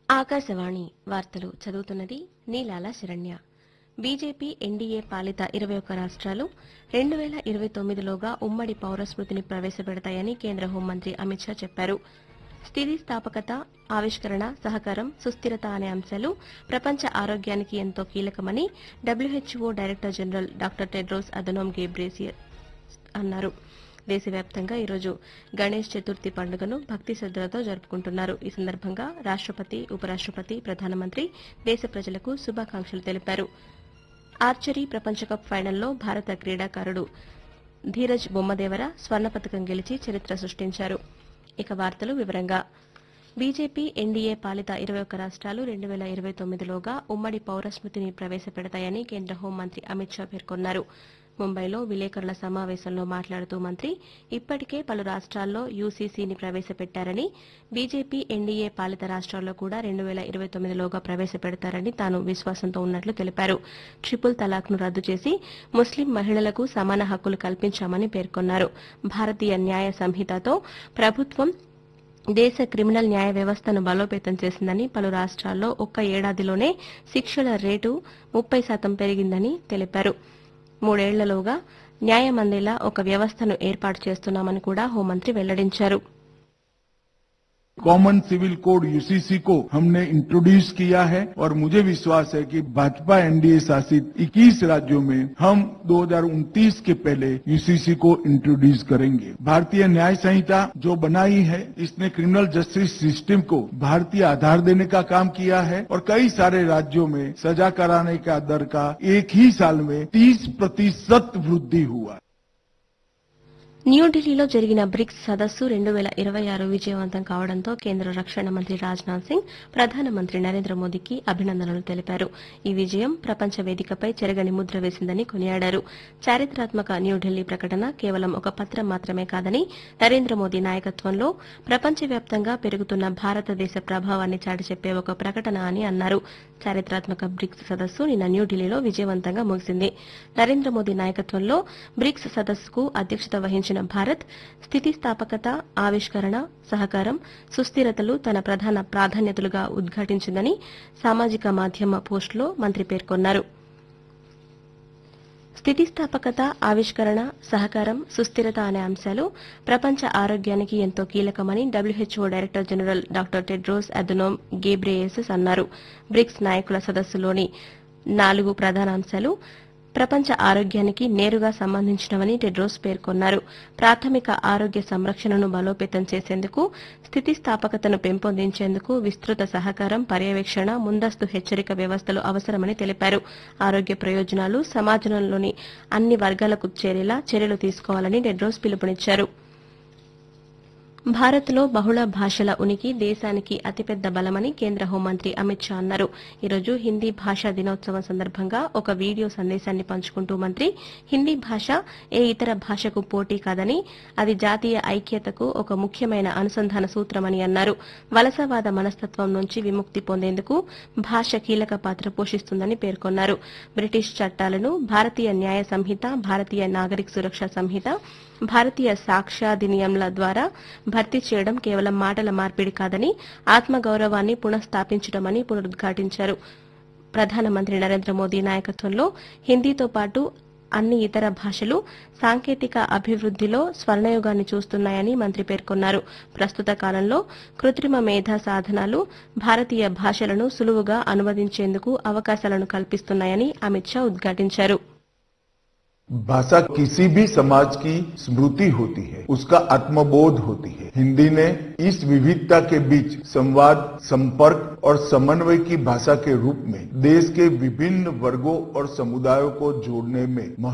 ఆకాశవాణి వార్తలు చదువుతున్నది నీలాల Saranya. BJP NDA పాలిత 21 రాష్ట్రాలు 2029లోగా ఉమ్మడి పౌరస్మృతిని ప్రవేశపెడతాయని కేంద్ర హోంమంత్రి అమిత్ షా చెప్పారు. స్థితిస్థాపకత, ఆవిష్కరణ, సహకారం, సుస్థిరత అనే అంశాలు ప్రపంచ ఆరోగ్యానికి ఎంతో కీలకమని WHO director general doctor Tedros Adhanom గేబ్రేసియస్ అన్నారు. దేశవ్యాప్తంగా ఈరోజు గణేష్ చతుర్థి పండుగను భక్తి శ్రద్దలతో జరుపుకుంటున్నారు. ఈ సందర్భంగా రాష్టపతి, ఉపరాష్టపతి, ప్రధానమంత్రి దేశ ప్రజలకు శుభాకాంక్షలు తెలిపారు. ఆర్చరీ ప్రపంచకప్ ఫైనల్లో భారత క్రీడాకారుడు ధీరజ్ బొమ్మదేవర స్వర్ణ పతకం గెలిచి చరిత్ర సృష్టించారు. ఇక వార్తలు వివరంగా బీజేపీ ఎన్డీఏ పాలిత 21 రాష్ట్రాలు 2029లోగా ఉమ్మడి పౌరస్మృతిని ప్రవేశపెడతాయని కేంద్ర హోంమంత్రి అమిత్ షా పేర్కొన్నారు. ముంబైలో విలేకరుల సమావేశంలో మాట్లాడుతూ మంత్రి ఇప్పటికే పలు రాష్ట్రాల్లో యూసీసీని ప్రవేశపెట్టారని, బీజేపీ ఎన్డీఏ పాలిత రాష్ట్రాల్లో కూడా 2029లోగా ప్రవేశపెడతారని తాను విశ్వాసంతో ఉన్నట్లు తెలిపారు. ట్రిపుల్ తలాక్ను రద్దు చేసి ముస్లిం మహిళలకు సమాన హక్కులు కల్పించామని పేర్కొన్నారు. భారతీయ న్యాయ సంహితతో ప్రభుత్వం దేశ క్రిమినల్ న్యాయ వ్యవస్థను బలోపేతం చేసిందని, పలు రాష్ట్రాల్లో ఒక్క ఏడాదిలోనే శిక్షల రేటు 30% పెరిగిందని తెలిపారు. 3 ఏళ్లలోగా న్యాయం అందేలా ఒక వ్యవస్థను ఏర్పాటు చేస్తున్నామని కూడా హోంమంత్రి వెల్లడించారు. कॉमन सिविल कोड यूसीसी को हमने इंट्रोड्यूस किया है और मुझे विश्वास है कि भाजपा एनडीए शासित 21 राज्यों में हम 2029 के पहले यूसीसी को इंट्रोड्यूस करेंगे। भारतीय न्याय संहिता जो बनाई है, इसने क्रिमिनल जस्टिस सिस्टम को भारतीय आधार देने का काम किया है और कई सारे राज्यों में सजा कराने का दर का एक ही साल में 30% वृद्धि हुआ। న్యూఢిల్లీలో జరిగిన బ్రిక్స్ సదస్సు 2026 విజయవంతం కావడంతో కేంద్ర రక్షణ మంత్రి రాజ్నాథ్ సింగ్ ప్రధానమంత్రి నరేంద్ర మోదీకి అభినందనలు తెలిపారు. ఈ విజయం ప్రపంచ వేదికపై చెరగని ముద్ర వేసిందని కొనియాడారు. చారిత్రాత్మక న్యూఢిల్లీ ప్రకటన కేవలం ఒక పత్రం మాత్రమే కాదని, నరేంద్ర మోదీ నాయకత్వంలో ప్రపంచవ్యాప్తంగా పెరుగుతున్న భారతదేశ ప్రభావాన్ని చాటి చెప్పే ఒక ప్రకటన అని అన్నారు. చారిత్రాత్మక బ్రిక్స్ సదస్సు నిన్న న్యూఢిల్లీలో విజయవంతంగా ముగిసింది. నరేంద్ర మోదీ నాయకత్వంలో బ్రిక్స్ సదస్సుకు అధ్యక్షత వహించిన భారత్ స్థితిస్థాపకత, ఆవిష్కరణ, సహకారం, సుస్థిరతలు తన ప్రధాన ప్రాధాన్యతలుగా ఉద్ఘాటించిందని సామాజిక మాధ్యమ పోస్టులో మంత్రి పేర్కొన్నారు. స్థితిస్థాపకత, ఆవిష్కరణ, సహకారం, సుస్థిరత అనే అంశాలు ప్రపంచ ఆరోగ్యానికి ఎంతో కీలకమని WHO director general doctor Tedros Adhanom గేబ్రేయసస్ అన్నారు. బ్రిక్స్ నాయకుల సదస్సులోని 4 ప్రధాన అంశాలు ప్రపంచ ఆరోగ్యానికి నేరుగా సంబంధించినవని టెడ్రోస్ పేర్కొన్నారు. ప్రాథమిక ఆరోగ్య సంరక్షణను బలోపేతం చేసేందుకు, స్థితిస్థాపకతను పెంపొందించేందుకు విస్తృత సహకారం, పర్యవేక్షణ, ముందస్తు హెచ్చరిక వ్యవస్థలు అవసరమని తెలిపారు. ఆరోగ్య ప్రయోజనాలు సమాజంలోని అన్ని వర్గాలకు చేరేలా చర్యలు తీసుకోవాలని టెడ్రోస్ పిలుపునిచ్చారు. భారత్లో బహుళ భాషల ఉనికి దేశానికి అతిపెద్ద బలమని కేంద్ర హోంమంత్రి అమిత్ షా అన్నారు. ఈరోజు హిందీ భాషా దినోత్సవం సందర్భంగా ఒక వీడియో సందేశాన్ని పంచుకుంటూ మంత్రి హిందీ భాష ఏ ఇతర భాషకు పోటీ కాదని, అది జాతీయ ఐక్యతకు ఒక ముఖ్యమైన అనుసంధాన సూత్రమని అన్నారు. వలసవాద మనస్తత్వం నుంచి విముక్తి పొందేందుకు భాష కీలక పాత్ర పోషిస్తుందని పేర్కొన్నారు. బ్రిటిష్ చట్టాలను భారతీయ న్యాయ సంహిత, భారతీయ నాగరిక సురక్ష సంహిత, భారతీయ సాక్ష్యాధినియంల ద్వారా భర్తీ చేయడం కేవలం మాటల మార్పిడి కాదని, ఆత్మగౌరవాన్ని పునఃస్థాపించడమని పునరుద్ఘాటించారు. ప్రధానమంత్రి నరేంద్ర మోదీ నాయకత్వంలో హిందీతో పాటు అన్ని ఇతర భాషలు సాంకేతిక అభివృద్దిలో స్వర్ణయుగాన్ని చూస్తున్నాయని మంత్రి పేర్కొన్నారు. ప్రస్తుత కాలంలో కృత్రిమ మేధా సాధనాలు భారతీయ భాషలను సులువుగా అనువదించేందుకు అవకాశాలను కల్పిస్తున్నాయని అమిత్ షా ఉద్ఘాటించారు. भाषा किसी भी समाज की स्मृति होती है, उसका आत्मबोध होती है। हिंदी ने इस विविधता के बीच संवाद, संपर्क और समन्वय की भाषा के रूप में देश के विभिन्न वर्गों और समुदायों को जोड़ने में